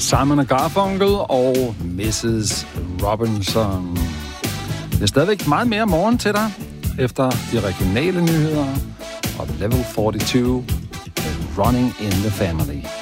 Simon & Garfunkel og Mrs. Robinson. Det er stadigvæk meget mere morgen til dig, efter de regionale nyheder og Level 42, Running in the Family.